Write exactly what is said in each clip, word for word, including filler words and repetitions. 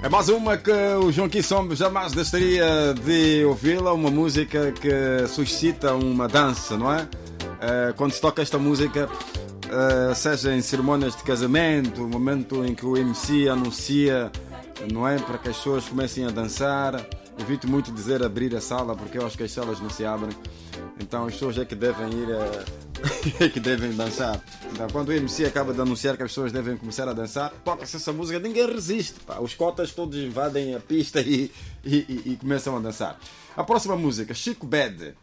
É mais uma que o João Kissombe jamais deixaria de ouvi-la, uma música que suscita uma dança, não é? Uh, quando se toca esta música, uh, seja em cerimônias de casamento, o momento em que o M C anuncia, não é? Para que as pessoas comecem a dançar. Evito muito dizer abrir a sala, porque eu acho que as salas não se abrem. Então as pessoas é que devem ir a... é que devem dançar. Então quando o M C acaba de anunciar que as pessoas devem começar a dançar, toca-se essa música, ninguém resiste, pá. Os cotas todos invadem a pista e, e, e, e começam a dançar. A próxima música, Chico Bad.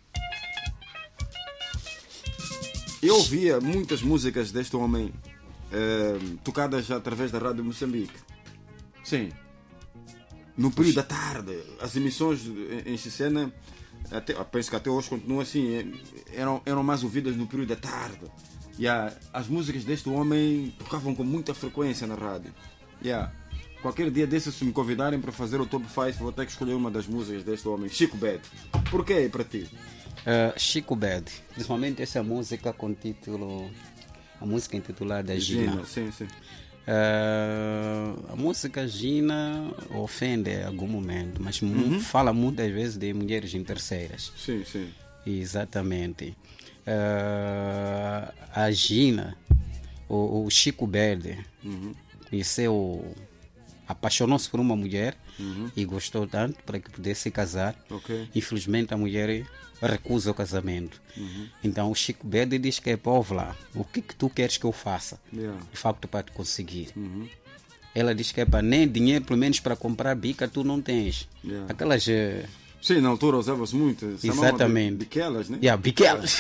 Eu ouvia muitas músicas deste homem eh, tocadas através da Rádio Moçambique. Sim. No período da tarde, as emissões em Xicena, até, penso que até hoje continuam assim, eram, eram mais ouvidas no período da tarde. Yeah. As músicas deste homem tocavam com muita frequência na rádio. Yeah. Qualquer dia desses, se me convidarem para fazer o top cinco, vou ter que escolher uma das músicas deste homem, Chico Bad. Porquê para ti? Uh, Chico Bad, principalmente essa música com título, a música intitulada Gina. Gina, sim, sim. Uh, a música Gina ofende em algum momento, mas uhum. fala muitas vezes de mulheres em terceiras. Sim, sim. Exatamente. Uh, a Gina, o, o Chico Bad, uhum. conheceu, apaixonou-se por uma mulher uhum. e gostou tanto para que pudesse casar. Okay. Infelizmente a mulher recusa o casamento. Uhum. Então o Chico Bad diz que é povo lá, o que que tu queres que eu faça? Yeah. De facto para te conseguir. Uhum. Ela diz que é para nem dinheiro, pelo menos para comprar bica tu não tens. Yeah. Aquelas... Uh... Sim, na altura usava-se muito. Exatamente. Biquelas, né? Yeah, biquelas.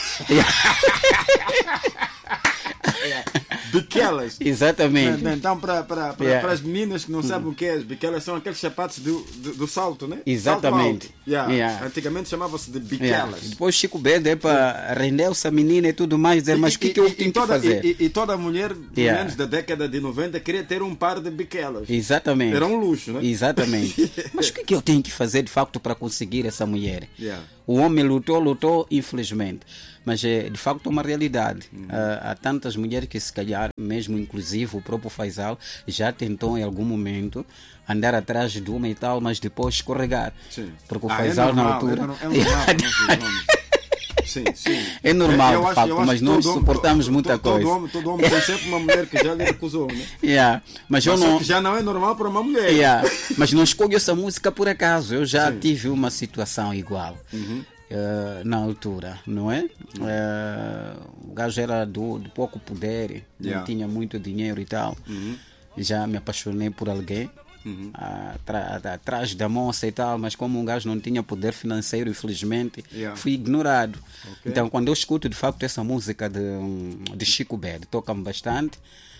Biquelas. Exatamente. Então, para, para, para, yeah. para as meninas que não sabem o que é, biquelas são aqueles sapatos do, do, do salto, né? Exatamente. Salto yeah. Yeah. Antigamente chamava-se de biquelas. Yeah. Depois Chico Bad é para render-se a menina e tudo mais, dizer, mas o que, que eu tenho que fazer? E, e, e toda mulher, pelo yeah. menos da década de noventa, queria ter um par de biquelas. Exatamente. Era um luxo, né? Exatamente. Mas o que, que eu tenho que fazer de facto para conseguir essa mulher? Yeah. O homem lutou, lutou, infelizmente. Mas é de facto uma realidade. Uhum. Há, há tantas mulheres que se calhar, mesmo inclusive o próprio Faisal, já tentou em algum momento andar atrás de uma e tal, mas depois escorregar. Sim. Porque o ah, Faisal é normal, na altura... É, no, é normal, sim, sim. É normal, eu de acho, facto, eu acho mas nós todo suportamos homem, muita todo, coisa. Todo homem, todo homem tem sempre uma mulher que já lhe recusou, né? Yeah. Mas, mas eu não... que já não é normal para uma mulher. Yeah. Mas não escolho essa música por acaso. Eu já sim. tive uma situação igual. Uhum. Uh, na altura, não é? Uh, o gajo era do, de pouco poder, yeah. não tinha muito dinheiro e tal. Uhum. Já me apaixonei por alguém uhum. atrás da moça e tal, mas como um gajo não tinha poder financeiro, infelizmente, yeah. fui ignorado. Okay. Então, quando eu escuto de facto essa música de, de Chico Bad, toca-me bastante.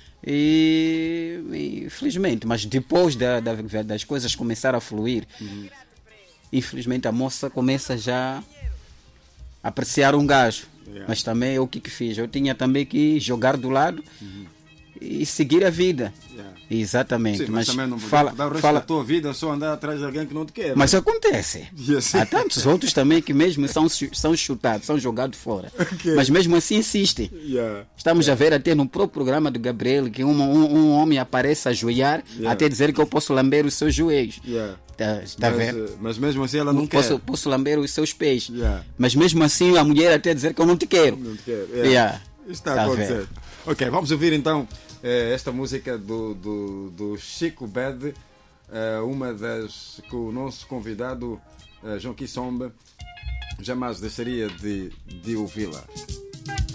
E infelizmente, mas depois da, da, das coisas começaram a fluir, uhum. infelizmente a moça começa já a apreciar um gajo. Yeah. Mas também eu o que que fiz? Eu tinha também que jogar do lado uhum. e seguir a vida. Yeah. Exatamente. Sim, mas, mas também não fala, dar o resto fala... da tua vida só andar atrás de alguém que não te quer. Mas acontece. Yes. Há tantos outros também que mesmo são, são chutados, são jogados fora. Okay. Mas mesmo assim insistem. Yeah. Estamos yeah. a ver até no próprio programa do Gabriel que um, um, um homem aparece a ajoelhar yeah. até dizer que eu posso lamber os seus joelhos. Yeah. Tá, tá mas, vendo? mas mesmo assim ela não posso, quer. Posso lamber os seus pés. Yeah. Mas mesmo assim a mulher até dizer que eu não te quero. Não te quero. Yeah. Yeah. Está tá a acontecer. Ok, vamos ouvir então eh, esta música do, do, do Chico Bad, eh, uma das que o nosso convidado eh, João Kissombe jamais deixaria de, de ouvi-la.